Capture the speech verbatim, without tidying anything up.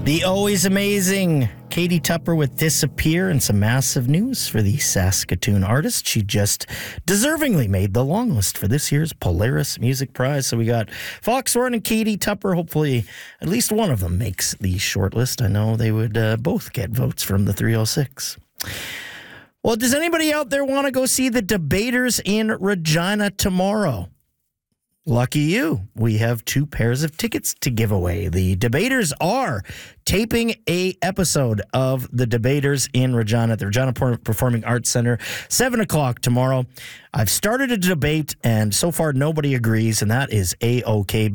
The always amazing Katie Tupper with Disappear, and some massive news for the Saskatoon artist. She just deservingly made the long list for this year's Polaris Music Prize. So we got Fox Horn and Katie Tupper. Hopefully at least one of them makes the short list. I know they would uh, both get votes from the three oh six. Well, does anybody out there want to go see the Debaters in Regina tomorrow? Lucky you. We have two pairs of tickets to give away. The Debaters are taping a episode of the Debaters in Regina at the Regina Performing Arts Center, seven o'clock tomorrow. I've started a debate, and so far nobody agrees, and that is A-OK.